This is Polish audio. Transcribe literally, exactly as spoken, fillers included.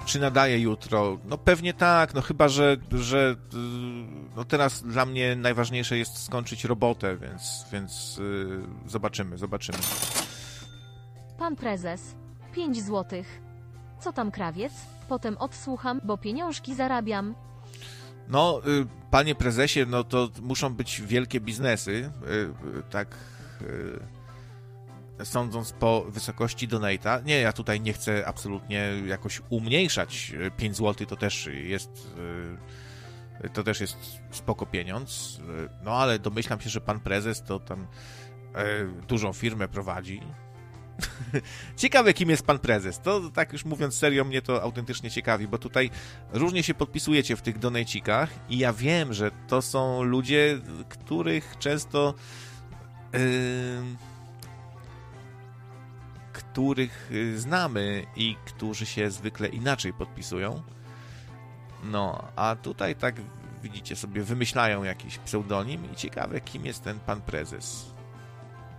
czy nadaje jutro? No pewnie tak, no chyba, że, że no teraz dla mnie najważniejsze jest skończyć robotę, więc, więc yy, zobaczymy, zobaczymy. Pan prezes, pięć złotych. Co tam krawiec? Potem odsłucham, bo pieniążki zarabiam. No, yy, panie prezesie, no to muszą być wielkie biznesy, yy, tak... Yy... Sądząc po wysokości donate'a, nie, ja tutaj nie chcę absolutnie jakoś umniejszać. pięć złotych to też jest to też jest spoko pieniądz, no ale domyślam się, że pan prezes to tam dużą firmę prowadzi. Ciekawe, kim jest pan prezes. To tak już mówiąc serio, mnie to autentycznie ciekawi, bo tutaj różnie się podpisujecie w tych donajcikach i ja wiem, że to są ludzie, których często yy... których znamy i którzy się zwykle inaczej podpisują. No, a tutaj tak widzicie sobie, wymyślają jakiś pseudonim i ciekawe, kim jest ten pan prezes.